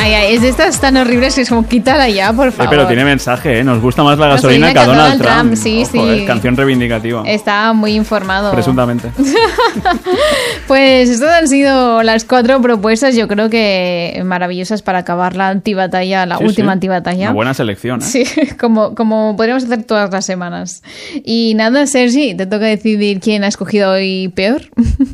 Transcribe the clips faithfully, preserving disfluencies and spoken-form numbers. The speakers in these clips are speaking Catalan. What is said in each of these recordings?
Ay, ay, es de estas tan horribles que es como quítala ya, por favor. Eh, pero tiene mensaje, ¿eh? Nos gusta más la gasolina, gasolina que a Donald, Donald Trump. Trump. Sí, Ojo, sí. Eh, canción reivindicativa. Está muy informado. Presuntamente. Pues estas han sido las cuatro propuestas, yo creo que maravillosas para acabar la antibatalla, la Sí, última sí. antibatalla. Una buena selección, ¿eh? Sí, como, como podríamos hacer todas las semanas. Y nada, Sergi, te toca decidir quién ha escogido hoy peor.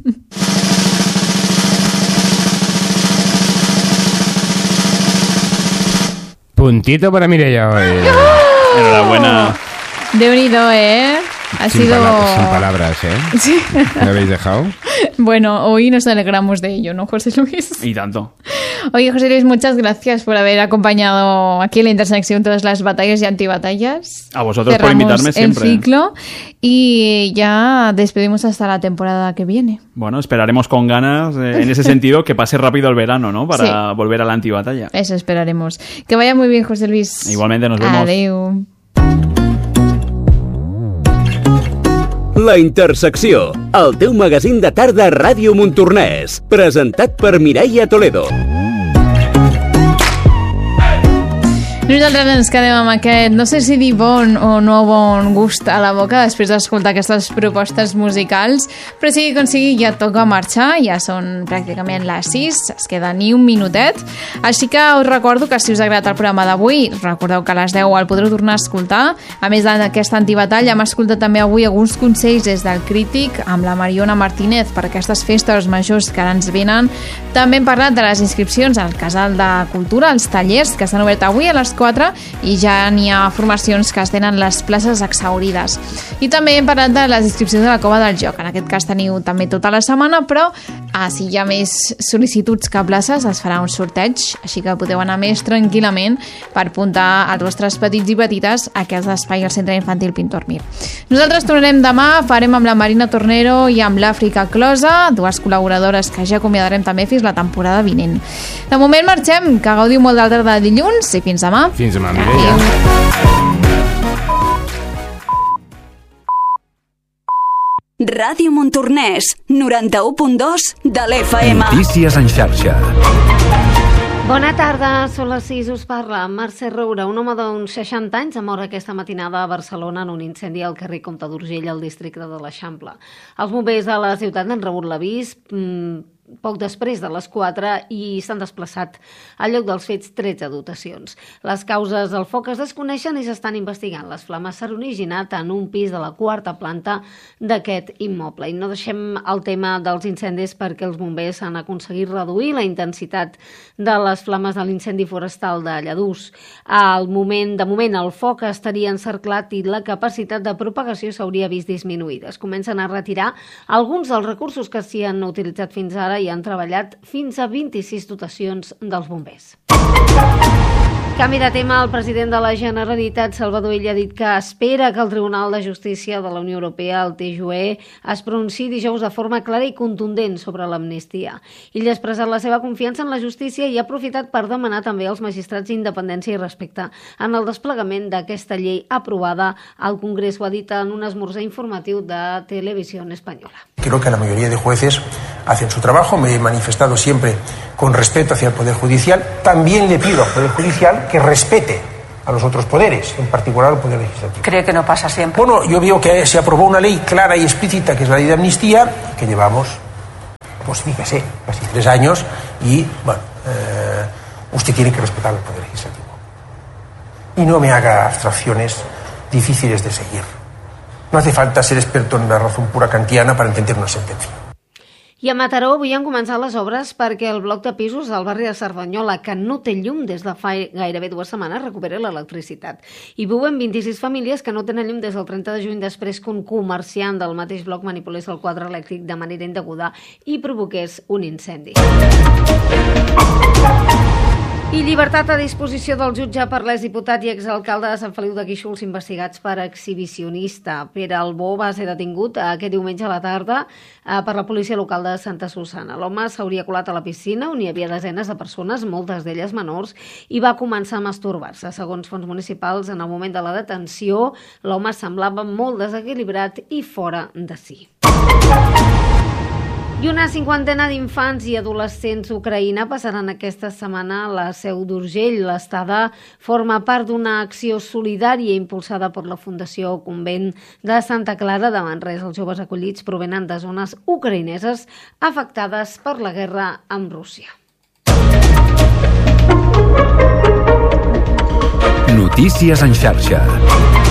Puntito para Mireia hoy. Enhorabuena. Déu-n'hi-do, ¿eh? Ha sin, sido... pala- sin palabras, ¿eh? Sí. ¿Me habéis dejado? Bueno, hoy nos alegramos de ello, ¿no, José Luis? Y tanto. Oye, José Luis, muchas gracias por haber acompañado aquí en la intersección todas las batallas y antibatallas. A vosotros Cerramos por invitarme siempre. el ciclo y ya despedimos hasta la temporada que viene. Bueno, esperaremos con ganas, eh, en ese sentido, que pase rápido el verano, ¿no? Para Sí. volver a la antibatalla. Eso esperaremos. Que vaya muy bien, José Luis. Igualmente, nos vemos. Adeu. La Intersecció, el teu magazín de tarda a Ràdio Montornès, presentat per Mireia Toledo. Nosaltres ens quedem amb aquest, no sé si dir bon o no bon gust a la boca després d'escoltar aquestes propostes musicals, però sigui com sigui ja toca marxar, ja són pràcticament les sis, es queda ni un minutet, així que us recordo que si us ha agradat el programa d'avui, recordeu que a les deu el podreu tornar a escoltar, a més d'aquesta antibatalla hem escoltat també avui alguns consells des del Crític amb la Mariona Martínez per aquestes festes majors que ara ens venen, també hem parlat de les inscripcions al Casal de Cultura, els tallers que s'han obert avui a les quatre i ja n'hi ha formacions que es tenen les places exhaurides. I també hem parlat de les inscripcions de la Cova del Joc. En aquest cas teniu també tota la setmana, però ah, si hi ha més sol·licituds que places es farà un sorteig, així que podeu anar més tranquil·lament per apuntar als vostres petits i petites a aquest espai al Centre Infantil Pintor Mir. Nosaltres tornarem demà, farem amb la Marina Tornero i amb l'Àfrica Closa, dues col·laboradores que ja acomiadarem també fins la temporada vinent. De moment marxem, que gaudiu molt del tarda de dilluns i fins demà. Fins demà, Mireia. Ràdio Montornès, noranta-u punt dos de l'F M. Notícies en xarxa. Bona tarda, són les sis, us parla Mercè Roura. Un home d'uns seixanta anys ha mort aquesta matinada a Barcelona en un incendi al carrer Comte d'Urgell, al districte de l'Eixample. Els bombers de la ciutat han rebut l'avís mmm, poc després de les quatre i s'han desplaçat al lloc dels fets tretze dotacions. Les causes del foc es desconeixen i s'estan investigant. Les flames s'han originat en un pis de la quarta planta d'aquest immoble. I no deixem el tema dels incendis perquè els bombers han aconseguit reduir la intensitat de les flames de l'incendi forestal de Lladús. Al moment, de moment el foc estaria encerclat i la capacitat de propagació s'hauria vist disminuïda. Es comencen a retirar alguns dels recursos que s'hi han utilitzat fins ara i han treballat fins a vint-i-sis dotacions dels bombers. Canvi de tema, el president de la Generalitat, Salvador Illa, ha dit que espera que el Tribunal de Justícia de la Unió Europea, el T J U E, es pronunciï dijous de forma clara i contundent sobre l'amnistia. Illa ha expressat la seva confiança en la justícia i ha aprofitat per demanar també als magistrats independència i respecte en el desplegament d'aquesta llei aprovada al Congrés. Ho ha dit en un esmorzar informatiu de Televisió Espanyola. Creo que la mayoría de jueces hacen su trabajo. Me he manifestado siempre con respeto hacia el Poder Judicial. También le pido al Poder Judicial que respete a los otros poderes, en particular al Poder Legislativo. ¿Cree que no pasa siempre? Bueno, yo veo que se aprobó una ley clara y explícita, que es la ley de amnistía, que llevamos, pues fíjese, casi tres años, y, bueno, eh, usted tiene que respetar al Poder Legislativo. Y no me haga abstracciones difíciles de seguir. No hace falta ser experto en la razón pura kantiana para entender una sentencia. I a Mataró avui han començat les obres perquè el bloc de pisos del barri de Cerdanyola, que no té llum des de fa gairebé dues setmanes, recupera l'electricitat. Hi viuen vint-i-sis famílies que no tenen llum des del trenta de juny després que un comerciant del mateix bloc manipulés el quadre elèctric de manera indeguda i provoqués un incendi. I llibertat a disposició del jutge per l'exdiputat i exalcalde de Sant Feliu de Guíxols investigats per exhibicionista. Pere Albó va ser detingut aquest diumenge a la tarda per la policia local de Santa Susana. L'home s'hauria colat a la piscina on hi havia desenes de persones, moltes d'elles menors, i va començar a masturbar-se. Segons fons municipals, en el moment de la detenció, l'home semblava molt desequilibrat i fora de si. I una cinquantena d'infants i adolescents d'Ucraïna passaran aquesta setmana a la Seu d'Urgell. L'estada forma part d'una acció solidària impulsada per la Fundació Convent de Santa Clara de Manresa. Els joves acollits provenen de zones ucraïneses afectades per la guerra amb Rússia. Notícies en xarxa.